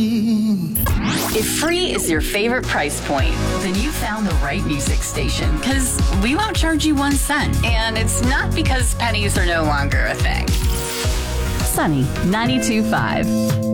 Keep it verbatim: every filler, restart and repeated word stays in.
If free is your favorite price point, then you found the right music station, because we won't charge you one cent. And it's not because pennies are no longer a thing. Sunny ninety-two point five.